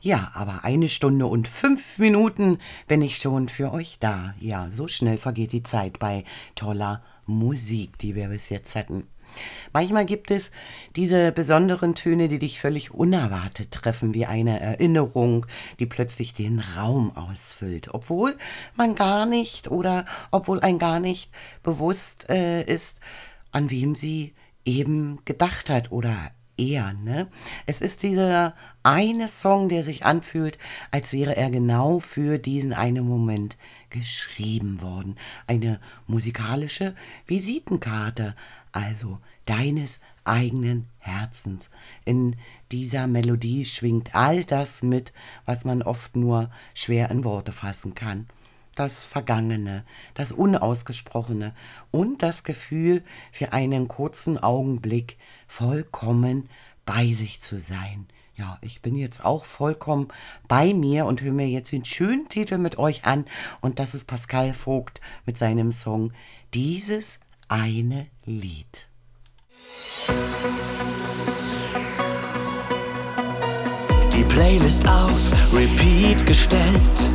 Ja, aber 1 Stunde und 5 Minuten bin ich schon für euch da. Ja, so schnell vergeht die Zeit bei toller Musik, die wir bis jetzt hatten. Manchmal gibt es diese besonderen Töne, die dich völlig unerwartet treffen, wie eine Erinnerung, die plötzlich den Raum ausfüllt, obwohl ein gar nicht bewusst ist, an wem sie eben gedacht hat oder er, ne? Es ist dieser eine Song, der sich anfühlt, als wäre er genau für diesen einen Moment geschrieben worden. Eine musikalische Visitenkarte, also deines eigenen Herzens. In dieser Melodie schwingt all das mit, was man oft nur schwer in Worte fassen kann. Das Vergangene, das Unausgesprochene und das Gefühl, für einen kurzen Augenblick vollkommen bei sich zu sein. Ja, ich bin jetzt auch vollkommen bei mir und höre mir jetzt den schönen Titel mit euch an. Und das ist Pascal Vogt mit seinem Song Dieses eine Lied. Die Playlist auf Repeat gestellt.